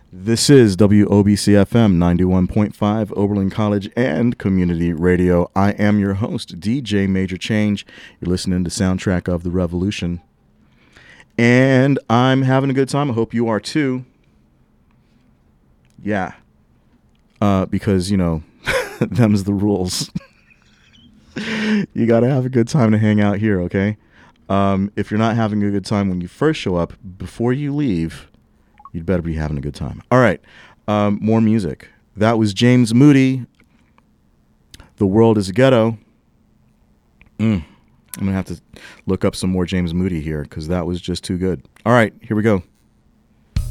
This is WOBC FM 91.5, Oberlin College and Community Radio. I am your host, DJ Major Change. You're listening to Soundtrack of the Revolution. And I'm having a good time. I hope you are too. Yeah. Because, you know, them's the rules. You got to have a good time to hang out here, okay? If you're not having a good time when you first show up, before you leave, you'd better be having a good time. All right, more music. That was James Moody, The World is a Ghetto. I'm going to have to look up some more James Moody here because that was just too good. All right, here we go.